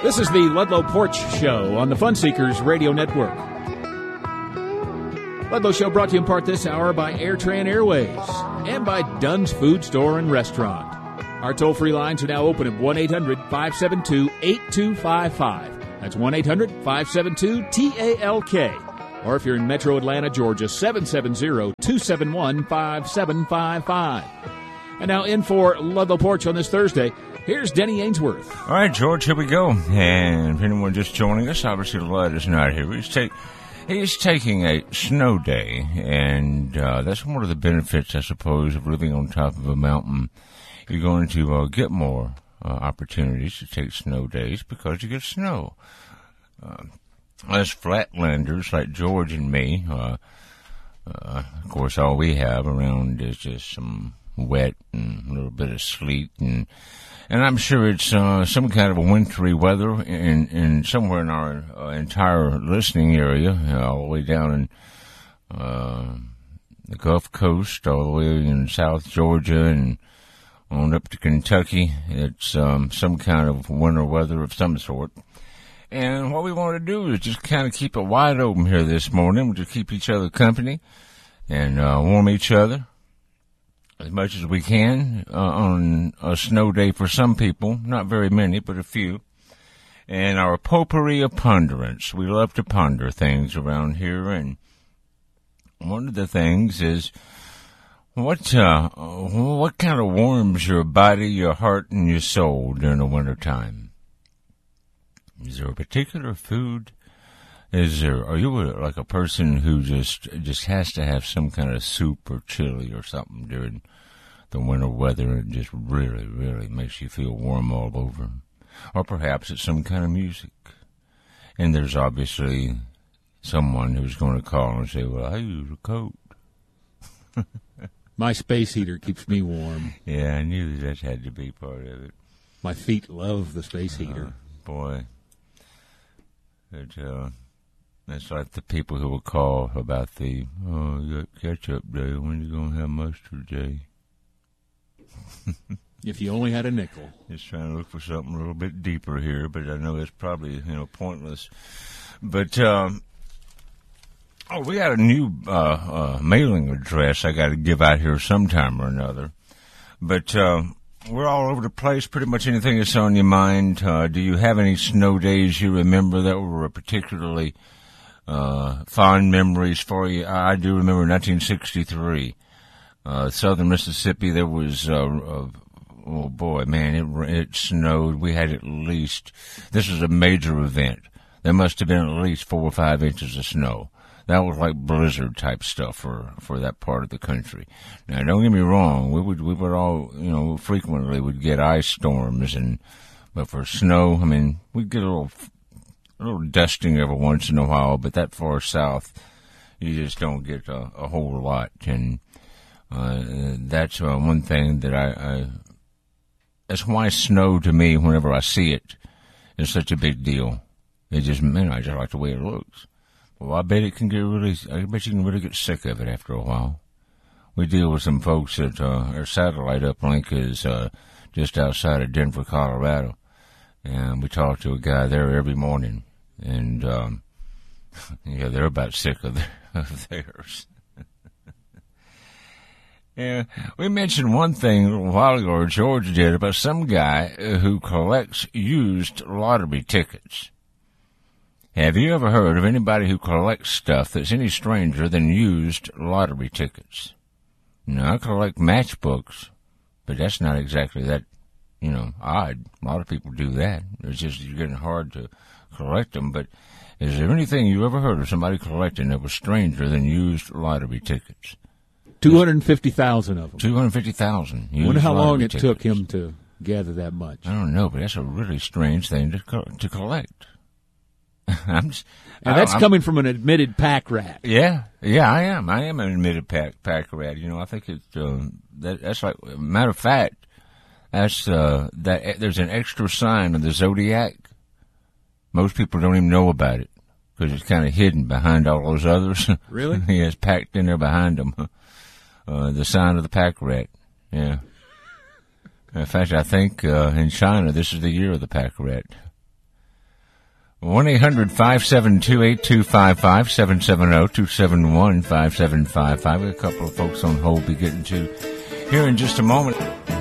This is the Ludlow Porch Show on the Fun Seekers Radio Network. Ludlow Show brought to you in part this hour by AirTran Airways and by Dunn's Food Store and Restaurant. Our toll-free lines are now open at 1-800-572-8255. That's 1-800-572-TALK. Or if you're in Metro Atlanta, Georgia, 770-271-5755. And now in for Ludlow Porch on this Thursday, here's Denny Ainsworth. All right, George, here we go. And if anyone just joining us, obviously Lud is not here. He's taking a snow day, and that's one of the benefits, I suppose, of living on top of a mountain. You're going to get more opportunities to take snow days because you get snow. Us flatlanders like George and me, of course, all we have around is just some wet and a little bit of sleet, and I'm sure it's some kind of a wintry weather in somewhere in our entire listening area, all the way down in the Gulf Coast, all the way in South Georgia and on up to Kentucky. It's some kind of winter weather of some sort. And what we want to do is just kind of keep it wide open here this morning. We'll just keep each other company and warm each other as much as we can on a snow day for some people. Not very many, but a few. And our potpourri of ponderance. We love to ponder things around here, and one of the things is what kind of warms your body, your heart, and your soul during the winter time? Is there a particular food? Are you like a person who just has to have some kind of soup or chili or something during the winter weather, and it just really, really makes you feel warm all over? Or perhaps it's some kind of music. And there's obviously someone who's going to call and say, well, I use a coat. My space heater keeps me warm. Yeah, I knew that had to be part of it. My feet love the space heater. Boy. It's like the people who will call about you got ketchup day, when you going to have mustard day? If you only had a nickel. Just trying to look for something a little bit deeper here, but I know it's probably, pointless. But, we got a new mailing address I got to give out here sometime or another. But we're all over the place, pretty much anything that's on your mind. Do you have any snow days you remember that were particularly fond memories for you? I do remember 1963. Southern Mississippi, there was, oh boy, man, it snowed. We had this was a major event. There must have been at least 4 or 5 inches of snow. That was like blizzard type stuff for that part of the country. Now, don't get me wrong. We would all, frequently would get ice storms, but for snow, I mean, we'd get a little dusting every once in a while, but that far south, you just don't get a whole lot. And, that's one thing that that's why snow to me, whenever I see it, is such a big deal. I just like the way it looks. Well, I bet you can really get sick of it after a while. We deal with some folks that, our satellite uplink is, just outside of Denver, Colorado. And we talk to a guy there every morning. And, yeah, they're about sick of theirs. Yeah, we mentioned one thing a little while ago, or George did, about some guy who collects used lottery tickets. Have you ever heard of anybody who collects stuff that's any stranger than used lottery tickets? Now, I collect matchbooks, but that's not exactly that, odd. A lot of people do that. It's just you're getting hard to collect them. But is there anything you ever heard of somebody collecting that was stranger than used lottery tickets? 250,000 of them. 250,000. I wonder how long it took him to gather that much. I don't know, but that's a really strange thing to collect. That's coming from an admitted pack rat. Yeah, I am. I am an admitted pack rat. I think that's like, matter of fact, that's that there's an extra sign of the Zodiac. Most people don't even know about it because it's kind of hidden behind all those others. Really? Yeah, it's packed in there behind them. The sign of the pack rat. Yeah. In fact, I think in China this is the year of the pack rat. 1-800-572-8255, 770-271-5755. A couple of folks on hold be getting to here in just a moment.